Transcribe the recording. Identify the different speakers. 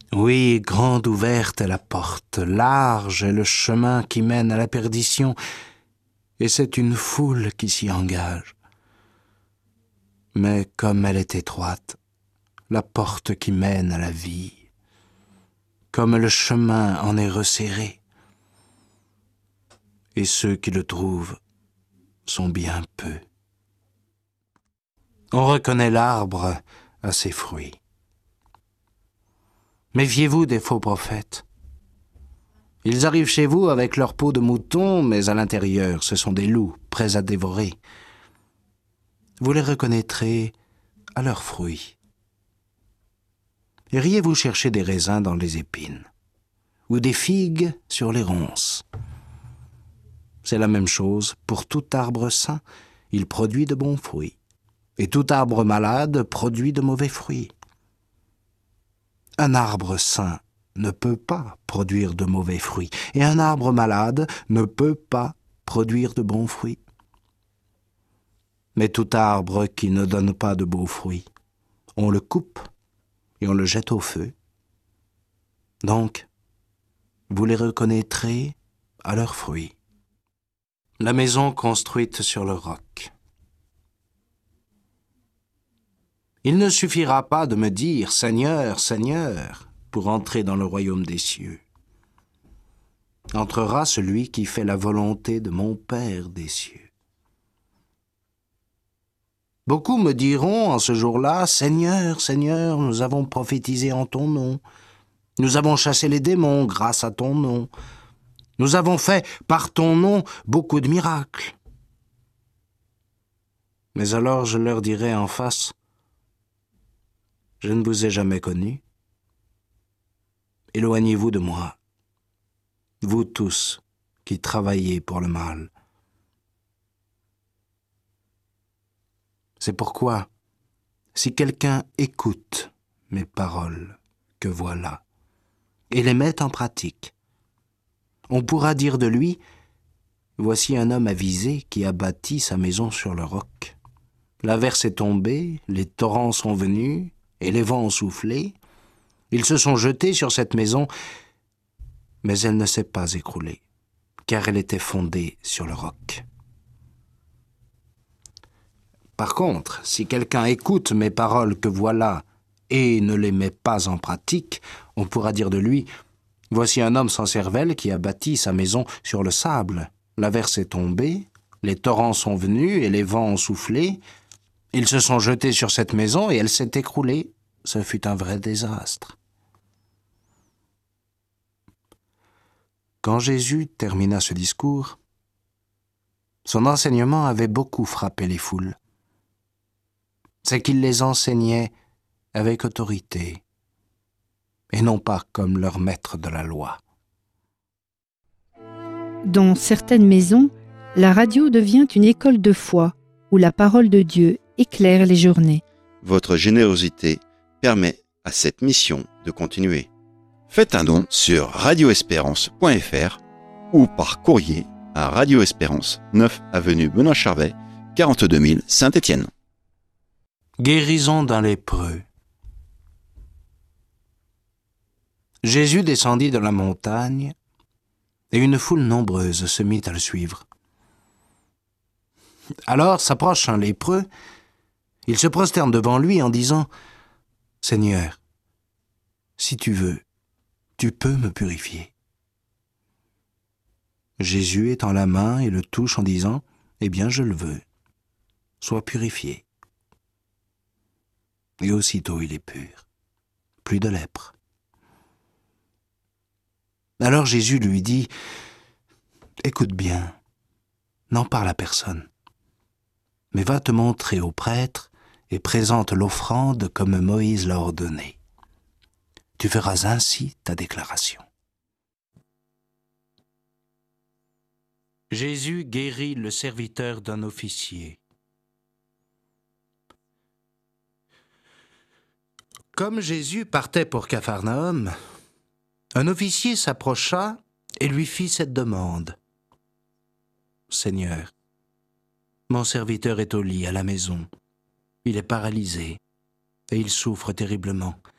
Speaker 1: Oui, grande ouverte est la porte, large est le chemin qui mène à la perdition, et c'est une foule qui s'y engage. Mais comme elle est étroite, la porte qui mène à la vie, comme le chemin en est resserré, et ceux qui le trouvent sont bien peu. On reconnaît l'arbre à ses fruits. Méfiez-vous des faux prophètes. Ils arrivent chez vous avec leur peau de mouton, mais à l'intérieur, ce sont des loups, prêts à dévorer. Vous les reconnaîtrez à leurs fruits. Iriez-vous chercher des raisins dans les épines, ou des figues sur les ronces? C'est la même chose pour tout arbre sain, il produit de bons fruits, et tout arbre malade produit de mauvais fruits. Un arbre sain ne peut pas produire de mauvais fruits, et un arbre malade ne peut pas produire de bons fruits. Mais tout arbre qui ne donne pas de beaux fruits, on le coupe et on le jette au feu. Donc, vous les reconnaîtrez à leurs fruits. La maison construite sur le roc. Il ne suffira pas de me dire « Seigneur, Seigneur » pour entrer dans le royaume des cieux. Entrera celui qui fait la volonté de mon Père des cieux. Beaucoup me diront en ce jour-là « Seigneur, Seigneur, nous avons prophétisé en ton nom. Nous avons chassé les démons grâce à ton nom. Nous avons fait par ton nom beaucoup de miracles. » Mais alors je leur dirai en face « Je ne vous ai jamais connu. Éloignez-vous de moi, vous tous qui travaillez pour le mal. » C'est pourquoi, si quelqu'un écoute mes paroles que voilà, et les met en pratique, on pourra dire de lui, voici un homme avisé qui a bâti sa maison sur le roc. L'averse est tombée, les torrents sont venus, et les vents ont soufflé. Ils se sont jetés sur cette maison, mais elle ne s'est pas écroulée, car elle était fondée sur le roc. Par contre, si quelqu'un écoute mes paroles que voilà et ne les met pas en pratique, on pourra dire de lui, voici un homme sans cervelle qui a bâti sa maison sur le sable. L'averse est tombée, les torrents sont venus et les vents ont soufflé. Ils se sont jetés sur cette maison et elle s'est écroulée. Ce fut un vrai désastre. Quand Jésus termina ce discours, son enseignement avait beaucoup frappé les foules. C'est qu'il les enseignait avec autorité, et non pas comme leur maître de la loi.
Speaker 2: Dans certaines maisons, la radio devient une école de foi où la parole de Dieu éclaire les journées.
Speaker 3: Votre générosité permet à cette mission de continuer. Faites un don sur radioespérance.fr ou par courrier à Radio Espérance, 9 avenue Benoît Charvet, 42 000 Saint-Étienne.
Speaker 1: Guérison d'un lépreux. Jésus descendit de la montagne, et une foule nombreuse se mit à le suivre. Alors s'approche un lépreux, il se prosterne devant lui en disant « Seigneur, si tu veux, tu peux me purifier. » Jésus étend la main et le touche en disant « Eh bien, je le veux, sois purifié. » Et aussitôt il est pur, plus de lèpre. Alors Jésus lui dit « Écoute bien, n'en parle à personne, mais va te montrer au prêtre et présente l'offrande comme Moïse l'a ordonné. Tu feras ainsi ta déclaration. » Jésus guérit le serviteur d'un officier. Comme Jésus partait pour Capharnaüm, un officier s'approcha et lui fit cette demande. « Seigneur, mon serviteur est au lit à la maison. Il est paralysé et il souffre terriblement.